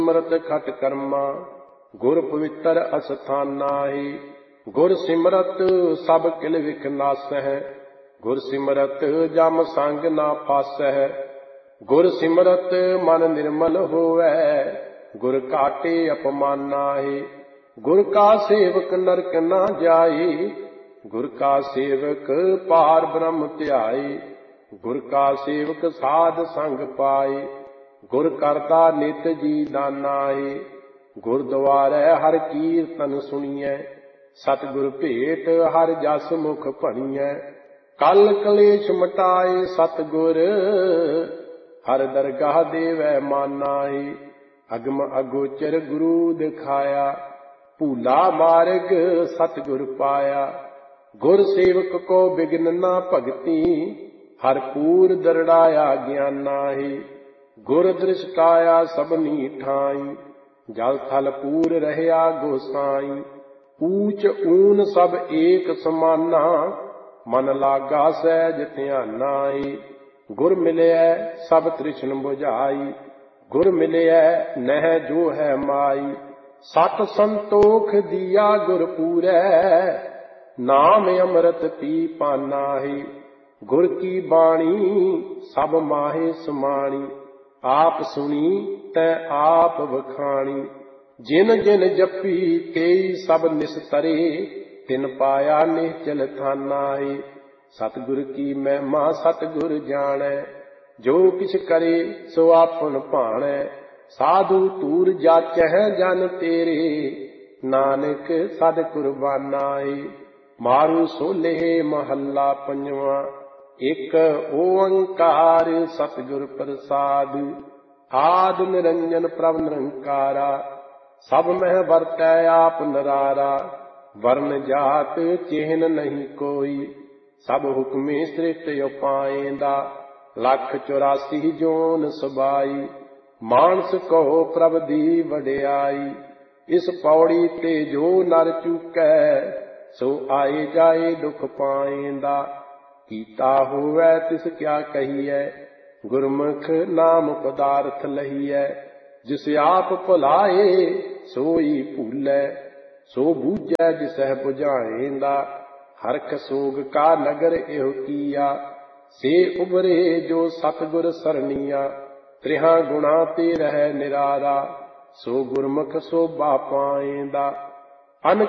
ਸਿਮਰਤ ਖਟ ਕਰਮਾ ਗੁਰ ਪਵਿੱਤਰ ਅਸਥਾਨਾਹੀ। ਗੁਰ ਸਿਮਰਤ ਸਭ ਕਿਲ ਵਿਖ ਨਾਸਹਿ ਗੁਰ ਸਿਮਰਤ ਜਮ ਸੰਗ ਨਾ ਫਾਸਹਿ। ਗੁਰ ਸਿਮਰਤ ਮਨ ਨਿਰਮਲ ਹੋਵੈ ਗੁਰ ਘਾਟੇ ਅਪਮਾਨਾਹੀ। ਗੁਰ ਕਾ ਸੇਵਕ ਨਰਕ ਨਾ ਜਾਈ ਗੁਰ ਕਾ ਸੇਵਕ ਪਾਰ ਬ੍ਰਹਮ ਧਿਆਈ। ਗੁਰ ਕਾ ਸੇਵਕ ਸਾਧ ਸੰਗ ਪਾਈ ਗੁਰ ਕਰਤਾ ਨਿਤ ਜੀ ਦਾਨਾਹੀ। ਗੁਰਦੁਆਰੈ ਹਰਿ ਕੀਰਤਨ ਸੁਣੀਐ ਸਤਿਗੁਰ ਭੇਟ ਹਰਿ ਜਸ ਮੁਖ ਭਣੀਐ। ਕਲ ਕਲੇਸ਼ ਮਟਾਏ ਸਤਿਗੁਰ ਹਰਿ ਦਰਗਾਹ ਦੇਵੈ ਮਾਨਾਹੀ। ਅਗਮ ਅਗੋਚਰ ਗੁਰੂ ਦਿਖਾਇਆ ਭੂਲਾ ਮਾਰਗ ਸਤਿਗੁਰ ਪਾਇਆ। ਗੁਰ ਸੇਵਕ ਕੋ ਬਿਗਨ ਨਾ ਭਗਤੀ ਹਰਪੂਰ ਦਰੜਾਇਆ ਗਿਆਨਾਹੀ। ਗੁਰ ਦ੍ਰਿਸ਼ਟਾਇਆ ਸਭਨੀ ਠਾਈ ਜਲ ਥਲ ਪੂਰ ਰਹਿਆ ਗੋਸਾਈ। ਊਚ ਊਨ ਸਭ ਏਕ ਸਮਾਨਾ ਮਨ ਲਾਗਾ ਸਹਿਜ ਧਿਆਨਾਈ। ਗੁਰ ਮਿਲਿਐ ਸਭ ਤ੍ਰਿਸ਼ਨ ਬੁਝਾਈ ਗੁਰ ਮਿਲਿਐ ਨਹਿ ਜੋ ਹੈ ਮਾਈ। ਸਤ ਸੰਤੋਖ ਦੀਆ ਗੁਰ ਪੂਰੈ ਨਾਮ ਅੰਮ੍ਰਿਤ ਪੀ ਪਾਨਾਹੀ। ਗੁਰ ਕੀ ਬਾਣੀ ਸਭ ਮਾਹੇ ਸਮਾਣੀ ਆਪ ਸੁਣੀ ਤੈ ਆਪ ਵਖਾਣੀ। ਜਿਨ ਜਿਨ ਜਪੀ ਤੇਈ ਸਭ ਨਿਸਤਰੇ ਤਿਨ ਪਾਇਆ ਨਿਹਚਲ ਥਾਨਾਹੀ। ਸਤਿਗੁਰ ਕੀ ਮਹਿਮਾ ਸਤਿਗੁਰ ਜਾਣੈ ਜੋ ਕਿਛ ਕਰੇ ਸੋ ਆਪਨ ਭਾਣੈ। ਸਾਧੂ ਧੂਰ ਜਾਚਹਿ ਜਨ ਤੇਰੇ ਨਾਨਕ ਸਦ ਕੁਰਬਾਨਾਹੀ। ਮਾਰੂ ਸੋਲੇ ਮਹੱਲਾ ਪੰਜਵਾਂ। ਇਕ ਓੰਕਾਰ ਸਤਿਗੁਰ ਪ੍ਰਸਾਦਿ ਆਦਿ ਨਿਰੰਜਨ ਪ੍ਰਭ ਨਿਰੰਕਾਰਾ। ਸਭ ਮਹਿ ਵਰਤੈ ਆਪ ਨਰਾਰਾ ਵਰਨ ਜਾਤ ਚਿਹਨ ਨਹੀਂ ਕੋਈ। ਸਭ ਹੁਕਮੇ ਸ੍ਰਿਸ਼ਟ ਉਪਾਇਂਦਾ 184 ਜੋਨ ਸਬਾਈ। ਮਾਨਸ ਕਹੋ ਪ੍ਰਭ ਦੀ ਵਡਿਆਈ ਇਸ ਪੌੜੀ ਤੇ ਜੋ ਨਰ ਚੁਕੈ ਸੋ ਆਏ ਜਾਏ ਦੁਖ ਪਾਇਂਦਾ। ਕੀਤਾ ਹੋਵੈ ਤਿਸ ਕਿਆ ਕਹੀਐ ਗੁਰਮੁਖ ਨਾਮ ਪਦਾਰਥ ਲਹੀਐ। ਜਿਸ ਆਪ ਭੁਲਾਏ ਸੋਈ ਭੂਲੈ ਸੋ ਬੂਝੈ ਜਿਸਹਿ ਬੁਝਾਇਂਦਾ। ਹਰਖ ਸੋਗ ਕਾ ਨਗਰ ਇਹੋ ਕੀਆ ਸੇ ਉਬਰੇ ਜੋ ਸਤਿਗੁਰ ਸਰਣੀਆ। ਤ੍ਰਿਹਾ ਗੁਣਾ ਤੇ ਰਹਿ ਨਿਰਾਰਾ ਸੋ ਗੁਰਮੁਖ ਸੋਭਾ ਪਾਇਂਦਾ।